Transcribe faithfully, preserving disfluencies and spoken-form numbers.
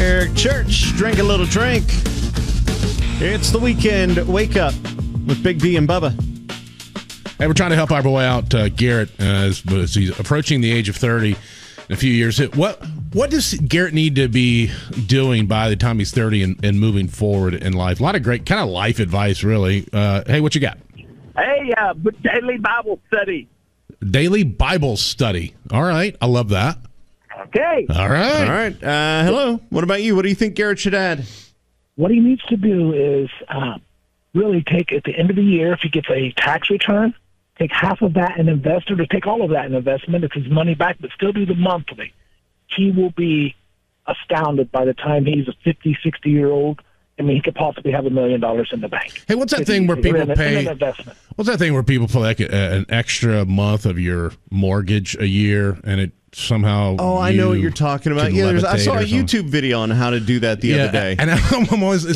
Eric Church. Drink a little drink. It's the weekend. Wake up with Big B and Bubba. Hey, we're trying to help our boy out, uh, Garrett, uh, as, as he's approaching the age of thirty in a few years. What what does Garrett need to be doing by the time he's thirty and, and moving forward in life? A lot of great kind of life advice, really. Uh, hey, what you got? Hey, uh, daily Bible study. Daily Bible study. All right. I love that. Okay. All right. All right. Uh, hello. What about you? What do you think Garrett should add? What he needs to do is uh, really take, at the end of the year, if he gets a tax return, take half of that and invest it, or take all of that in investment. It's his money back, but still do the monthly. He will be astounded by the time he's a fifty, sixty-year-old. I mean, he could possibly have a million dollars in the bank. Hey, what's that thing where people pay? What's that thing where people pay like a, an extra month of your mortgage a year, and it somehow? Oh, I know what you're talking about. Yeah, there's, I saw a YouTube video on how to do that the yeah, other day. And I'm always